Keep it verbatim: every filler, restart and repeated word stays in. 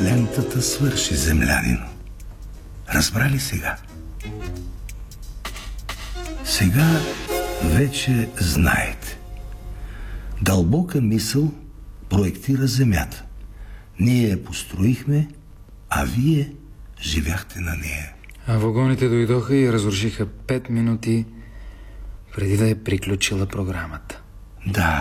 Лентата свърши, землянин. Разбра ли сега? Сега вече знаете. Дълбока мисъл проектира земята. Ние я построихме, а вие живяхте на нея. А вагоните дойдоха и разрушиха пет минути преди да е приключила програмата. Да,